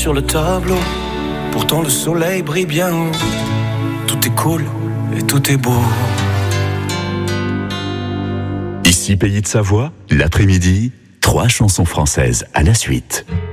sur le tableau. Pourtant le soleil brille bien haut. Tout est cool et tout est beau. Ici Pays de Savoie, l'après-midi, 3 chansons françaises à la suite.